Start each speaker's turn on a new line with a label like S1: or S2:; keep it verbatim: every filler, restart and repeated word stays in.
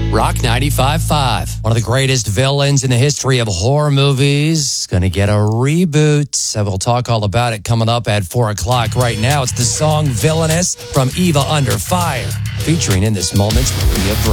S1: Rock ninety-five point five. One of the greatest villains in the history of horror movies. Going to get a reboot. So we'll talk all about it coming up at four o'clock. Right now, it's the song Villainous from Eva Under Fire. Featuring in this moment, Maria Bray.